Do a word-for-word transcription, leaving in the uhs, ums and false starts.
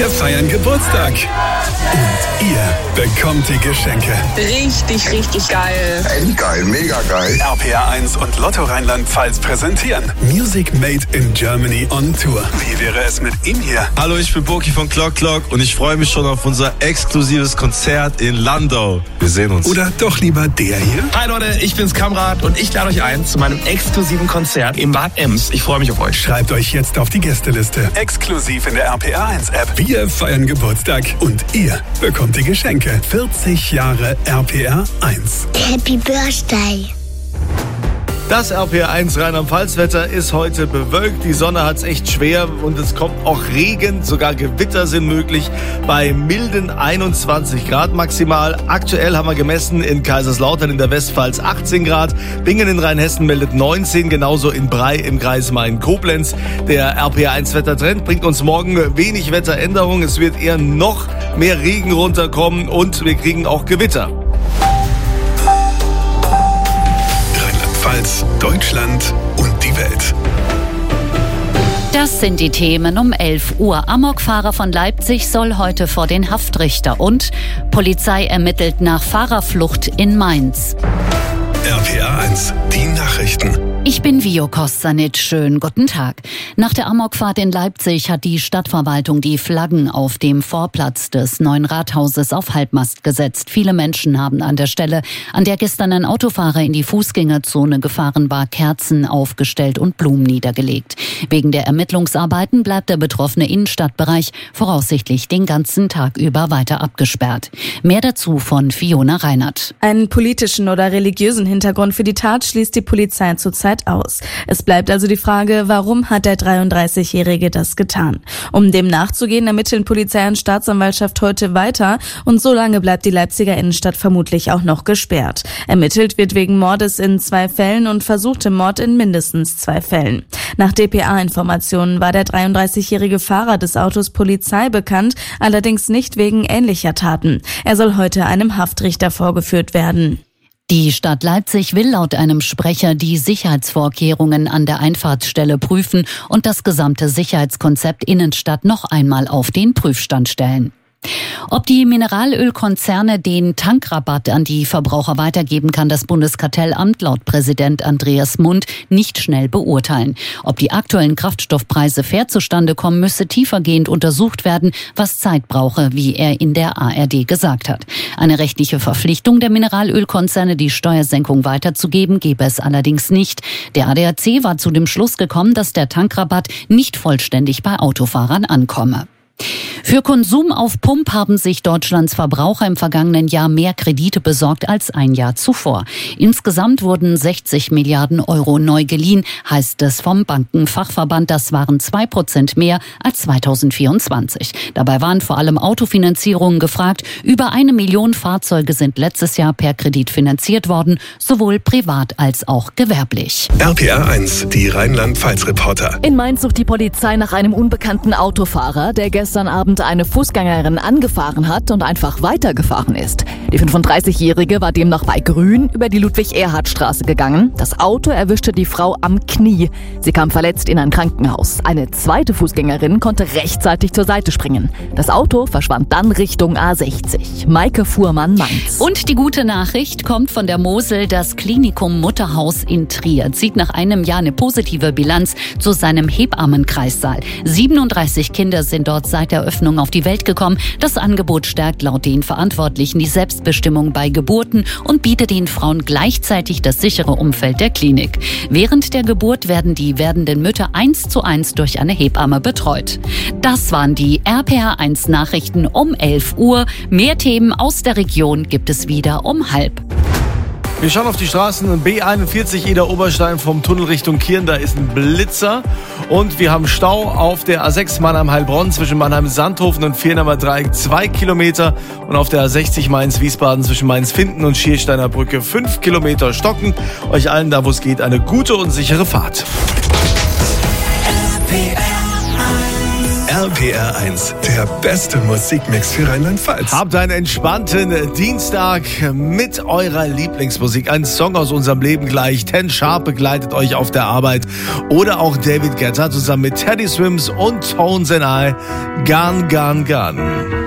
Wir feiern Geburtstag. Und ihr bekommt die Geschenke. Richtig, richtig geil. Endgeil, mega geil. R P R eins und Lotto Rheinland-Pfalz präsentieren Music Made in Germany on Tour. Wie wäre es mit ihm hier? Hallo, ich bin Boki von Clock Clock und ich freue mich schon auf unser exklusives Konzert in Landau. Wir sehen uns. Oder doch lieber der hier? Hi Leute, ich bin's Kamrat und ich lade euch ein zu meinem exklusiven Konzert im Bad Ems. Ich freue mich auf euch. Schreibt euch jetzt auf die Gästeliste. Exklusiv in der R P R eins App. Wir feiern Geburtstag und ihr bekommt die Geschenke. vierzig Jahre R P R eins. Happy Birthday. Das R P R eins Rheinland-Pfalz-Wetter ist heute bewölkt. Die Sonne hat's echt schwer und es kommt auch Regen, sogar Gewitter sind möglich bei milden einundzwanzig Grad maximal. Aktuell haben wir gemessen in Kaiserslautern in der Westpfalz achtzehn Grad. Bingen in Rheinhessen meldet neunzehn, genauso in Bray im Kreis Main-Koblenz. Der R P R eins Wettertrend bringt uns morgen wenig Wetteränderung. Es wird eher noch mehr Regen runterkommen und wir kriegen auch Gewitter. Rheinland-Pfalz, Deutschland und die Welt. Das sind die Themen um elf Uhr. Amokfahrer von Leipzig soll heute vor den Haftrichter und Polizei ermittelt nach Fahrerflucht in Mainz. R P R eins, die Nachrichten. Ich bin Vio Kostanic. Schönen guten Tag. Nach der Amokfahrt in Leipzig hat die Stadtverwaltung die Flaggen auf dem Vorplatz des neuen Rathauses auf Halbmast gesetzt. Viele Menschen haben an der Stelle, an der gestern ein Autofahrer in die Fußgängerzone gefahren war, Kerzen aufgestellt und Blumen niedergelegt. Wegen der Ermittlungsarbeiten bleibt der betroffene Innenstadtbereich voraussichtlich den ganzen Tag über weiter abgesperrt. Mehr dazu von Fiona Reinert. Einen politischen oder religiösen Hintergrund für die Tat schließt die Polizei zurzeit aus. Es bleibt also die Frage, warum hat der dreiunddreißigjährige das getan? Um dem nachzugehen, ermitteln Polizei und Staatsanwaltschaft heute weiter und so lange bleibt die Leipziger Innenstadt vermutlich auch noch gesperrt. Ermittelt wird wegen Mordes in zwei Fällen und versuchtem Mord in mindestens zwei Fällen. Nach D P A-Informationen war der dreiunddreißigjährige Fahrer des Autos Polizei bekannt, allerdings nicht wegen ähnlicher Taten. Er soll heute einem Haftrichter vorgeführt werden. Die Stadt Leipzig will laut einem Sprecher die Sicherheitsvorkehrungen an der Einfahrtsstelle prüfen und das gesamte Sicherheitskonzept Innenstadt noch einmal auf den Prüfstand stellen. Ob die Mineralölkonzerne den Tankrabatt an die Verbraucher weitergeben, kann das Bundeskartellamt laut Präsident Andreas Mund nicht schnell beurteilen. Ob die aktuellen Kraftstoffpreise fair zustande kommen, müsse tiefergehend untersucht werden, was Zeit brauche, wie er in der A R D gesagt hat. Eine rechtliche Verpflichtung der Mineralölkonzerne, die Steuersenkung weiterzugeben, gebe es allerdings nicht. Der A D A C war zu dem Schluss gekommen, dass der Tankrabatt nicht vollständig bei Autofahrern ankomme. Für Konsum auf Pump haben sich Deutschlands Verbraucher im vergangenen Jahr mehr Kredite besorgt als ein Jahr zuvor. Insgesamt wurden sechzig Milliarden Euro neu geliehen, heißt es vom Bankenfachverband. Das waren zwei Prozent mehr als zweitausendvierundzwanzig. Dabei waren vor allem Autofinanzierungen gefragt. Über eine Million Fahrzeuge sind letztes Jahr per Kredit finanziert worden, sowohl privat als auch gewerblich. R P R eins, die Rheinland-Pfalz-Reporter. In Mainz sucht die Polizei nach einem unbekannten Autofahrer, der gestern Abend eine Fußgängerin angefahren hat und einfach weitergefahren ist. Die fünfunddreißigjährige war demnach bei Grün über die Ludwig-Erhard-Straße gegangen. Das Auto erwischte die Frau am Knie. Sie kam verletzt in ein Krankenhaus. Eine zweite Fußgängerin konnte rechtzeitig zur Seite springen. Das Auto verschwand dann Richtung A sechzig. Maike Fuhrmann, Mainz. Und die gute Nachricht kommt von der Mosel. Das Klinikum Mutterhaus in Trier zieht nach einem Jahr eine positive Bilanz zu seinem Hebammenkreissaal. siebenunddreißig Kinder sind dort seit der Eröffnung auf die Welt gekommen. Das Angebot stärkt laut den Verantwortlichen die Selbstbestimmung bei Geburten und bietet den Frauen gleichzeitig das sichere Umfeld der Klinik. Während der Geburt werden die werdenden Mütter eins zu eins durch eine Hebamme betreut. Das waren die R P R eins Nachrichten um elf Uhr. Mehr Themen aus der Region gibt es wieder um halb. Wir schauen auf die Straßen. B einundvierzig Eder Oberstein vom Tunnel Richtung Kirn, da ist ein Blitzer. Und wir haben Stau auf der A sechs Mannheim-Heilbronn zwischen Mannheim-Sandhofen und Viernamer Dreieck zwei Kilometer. Und auf der A sechzig Mainz-Wiesbaden zwischen Mainz-Finden und Schiersteiner Brücke fünf Kilometer stocken. Euch allen da, wo es geht, eine gute und sichere Fahrt. R R P R eins, der beste Musikmix für Rheinland-Pfalz. Habt einen entspannten Dienstag mit eurer Lieblingsmusik. Ein Song aus unserem Leben gleich. Ten Sharp begleitet euch auf der Arbeit. Oder auch David Guetta zusammen mit Teddy Swims und Tones and I. Gone, gone, gone.